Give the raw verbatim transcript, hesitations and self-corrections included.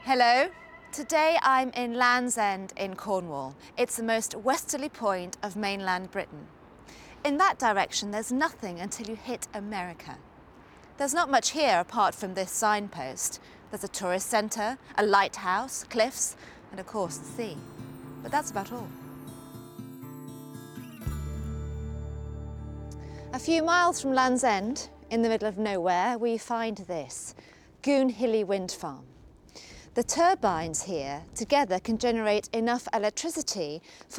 Hello. Today I'm in Land's End in Cornwall. It's the most westerly point of mainland Britain. In that direction there's nothing until you hit America. There's not much here apart from this signpost. There's a tourist centre, a lighthouse, cliffs, and of course the sea. But that's about all. A few miles from Land's End, in the middle of nowhere, we find this, Goonhilly Wind Farm. The turbines here together can generate enough electricity for